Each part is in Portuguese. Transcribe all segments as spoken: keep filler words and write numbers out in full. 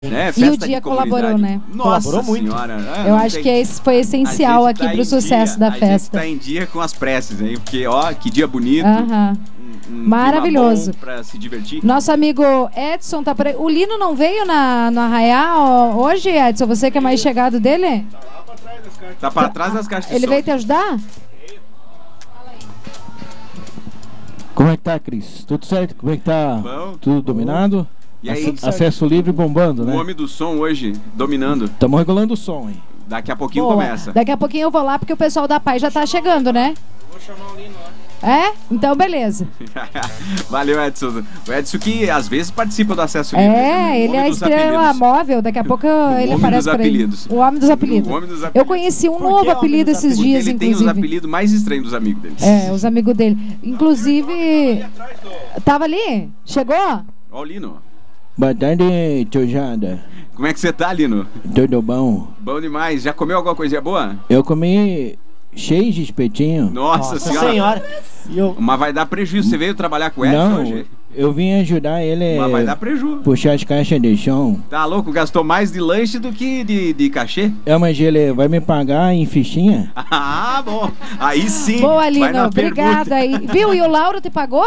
Né? E o dia colaborou, né? Nossa colaborou muito. Senhora, né? Eu acho tem... que esse foi essencial aqui tá pro sucesso dia, da festa. A gente tá em dia com as preces, hein? Porque, ó, que dia bonito. Uh-huh. um, um Maravilhoso. Pra se divertir. Nosso amigo Edson tá por aí. O Lino não veio na, no Arraial hoje, Edson? Você que é mais chegado dele? Tá lá pra trás das caixas. Tá pra trás das caixas de Ele som. veio te ajudar? Como é que tá, Cris? Tudo certo? Como é que tá? Bom. Tudo dominado? E aí? Acesso livre bombando, né? O homem do som hoje, dominando. Estamos regulando o som, hein? Daqui a pouquinho Boa. começa. Daqui a pouquinho eu vou lá, porque o pessoal da Pai já tá chegando, né? Vou chamar o Lino lá. É? Então, beleza. Valeu, Edson. O Edson que às vezes participa do Acesso Livre. É, ele é a estrela apelidos. móvel. Daqui a pouco ele aparece por aí. O homem dos apelidos. O homem dos apelidos. Eu conheci um novo apelido esses dias, ele inclusive. Ele tem os apelidos mais estranhos dos amigos dele. É, os amigos dele. Inclusive, tava ali? Chegou? Ó o Lino. Boa tarde, tiojada. Como é que você tá, Lino? Tudo bom? Bom demais. Já comeu alguma coisinha boa? Eu comi cheio de espetinho. Nossa, Nossa senhora. senhora. Eu... Mas vai dar prejuízo. Você veio trabalhar com o Edson Não, hoje? Eu vim ajudar ele. Mas vai dar prejuízo. Puxar as caixas de chão. Tá louco? Gastou mais de lanche do que de, de cachê? É, mas ele vai me pagar em fichinha? Ah, bom. Aí sim. Boa, Lino. Obrigada aí. Viu? E o Lauro te pagou?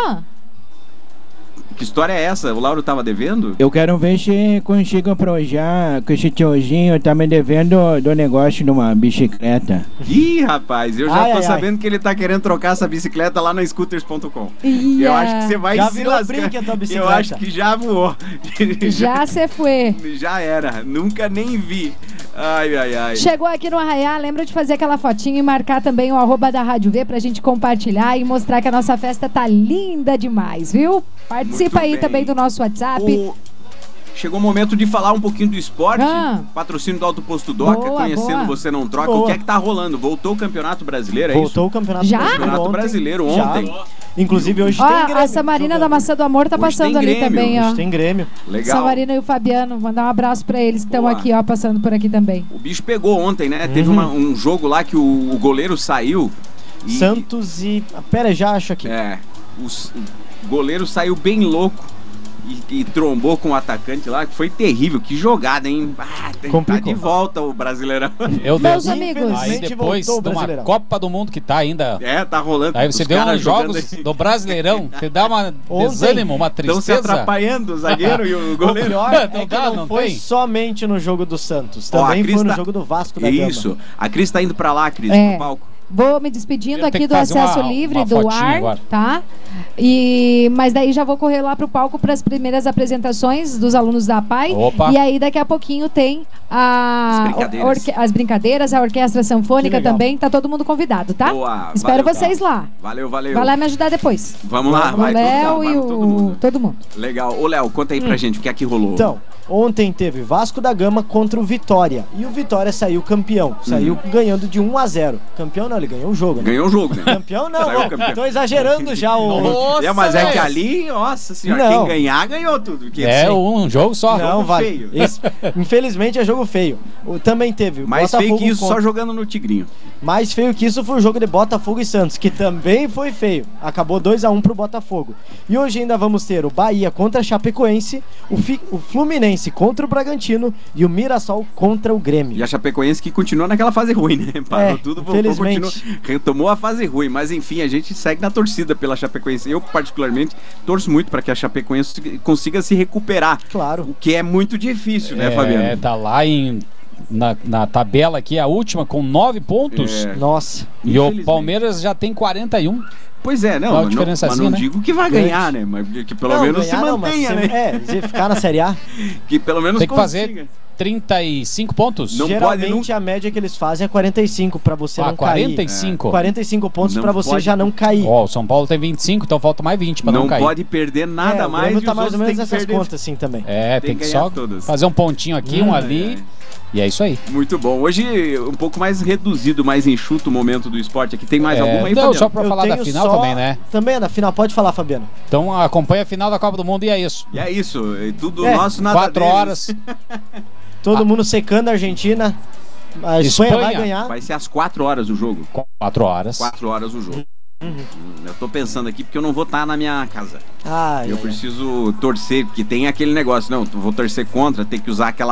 Que história é essa? O Lauro tava devendo? Eu quero ver se consigo projar com esse tiozinho. Tá me devendo do negócio de uma bicicleta. Ih, rapaz, eu já ai, tô ai, sabendo ai. que ele tá querendo trocar essa bicicleta lá na scooters ponto com. Yeah. Eu acho que você vai já se lascar. Eu acho que já voou. Já se foi. Já era. Nunca nem vi. Ai, ai, ai. Chegou aqui no Arraial, lembra de fazer aquela fotinha e marcar também o arroba da Rádio V pra gente compartilhar e mostrar que a nossa festa tá linda demais, viu? Participa aí também do nosso WhatsApp. O... Chegou o momento de falar um pouquinho do esporte. Ah. Patrocínio do Alto Posto Doca, boa, conhecendo boa. Você Não Troca. Boa. O que é que tá rolando? Voltou o Campeonato Brasileiro, é Voltou isso? o Campeonato Já? Brasileiro Campeonato ontem. Brasileiro ontem. Já. Inclusive hoje ó, tem Grêmio. A Samarina da Maçã do Amor tá hoje passando ali Grêmio, também, ó. Hoje tem Grêmio. Legal. Samarina e o Fabiano, mandar um abraço pra eles que estão aqui, ó, passando por aqui também. O bicho pegou ontem, né? Uhum. Teve uma, um jogo lá que o, o goleiro saiu. E... Santos e... Pera, já acho aqui. É, os, o goleiro saiu bem louco. E, e trombou com o atacante lá, que foi terrível. Que jogada, hein? Ah, tá de volta o Brasileirão. Meu Deus. Meus amigos. Aí depois de uma Copa do Mundo que tá ainda... É, tá rolando. Aí você deu uns jogos do Brasileirão. Você dá uma ontem, desânimo, uma tristeza. Estão se atrapalhando o zagueiro e o goleiro. O pior é que não, não foi tem. somente no jogo do Santos. Também Ó, foi no tá... jogo do Vasco da Gama. Isso. A Cris tá indo pra lá, Cris, é. no palco. Vou me despedindo aqui do acesso uma, livre uma do ar, agora. tá? E, mas daí já vou correr lá pro palco para as primeiras apresentações dos alunos da P A I. Opa. E aí daqui a pouquinho tem a, as, brincadeiras. Orque, as brincadeiras, a orquestra sanfônica também. Tá todo mundo convidado, tá? Boa, espero valeu, vocês tá. lá. Valeu, valeu. Vai lá me ajudar depois. Vamos lá, o vai. Léo todo, e o todo mundo. todo mundo. Legal. Ô, Léo, conta aí hum. pra gente o que é que rolou. Então, ontem teve Vasco da Gama contra o Vitória. E o Vitória saiu campeão. Saiu hum. ganhando de um a zero. Campeão não, ele ganhou o jogo, né? Ganhou o jogo, né? Campeão não, ó, campeão. Tô exagerando já o... Nossa, é, mas é que ali, nossa senhora, não. quem ganhar, ganhou tudo. É um jogo só. Não, jogo vale. feio. Esse, infelizmente é jogo feio. O, também teve o mais Botafogo feio que isso, contra... só jogando no Tigrinho. Mais feio que isso foi o jogo de Botafogo e Santos, que também foi feio. Acabou dois a um pro Botafogo. E hoje ainda vamos ter o Bahia contra a Chapecoense, o, Fi... o Fluminense contra o Bragantino e o Mirassol contra o Grêmio. E a Chapecoense que continua naquela fase ruim, né? Parou é, tudo, voltou, infelizmente. continuou, retomou a fase ruim. Mas enfim, a gente segue na torcida pela Chapecoense. Eu, particularmente, torço muito para que a Chapecoense consiga se recuperar. Claro. O que é muito difícil, né, é, Fabiano? É, tá lá em... Na, na tabela aqui, a última, com nove pontos. É. Nossa. E o Palmeiras já tem quarenta e um. Pois é, não, mas não, mas assim, não né? digo que vai ganhar, né? Mas que pelo não, menos ganhar, se não, mantenha, se, né? É, se ficar na Série A. Que pelo menos tem que consiga. fazer trinta e cinco pontos. Não Geralmente pode, não... a média que eles fazem é quarenta e cinco pra você ah, não quarenta e cinco. cair. É. quarenta e cinco pontos não pra você pode... já não cair. Ó, oh, o São Paulo tem vinte e cinco, então falta mais vinte pra não, não cair. Não pode perder nada é, mais. O tá mais ou menos nessas perder... contas assim também. É, tem, tem que, que só todas. Fazer um pontinho aqui, hum, um ali. É. E é isso aí. Muito bom. Hoje um pouco mais reduzido, mais enxuto o momento do esporte aqui. Tem mais é, alguma aí, não, Fabiano? só pra Eu falar da final só... também, né? Também é da final, pode falar, Fabiano. Então acompanha a final da Copa do Mundo e é isso. E é isso. E tudo é, nosso, nada Quatro deles. horas. Todo ah. mundo secando a Argentina. A Espanha, Espanha vai ganhar. Vai ser às quatro horas o jogo. Quatro horas. Quatro horas o jogo. Uhum. Eu tô pensando aqui porque eu não vou estar na minha casa. Ai, eu ai, preciso ai. torcer, porque tem aquele negócio, não, vou torcer contra, ter que usar aquela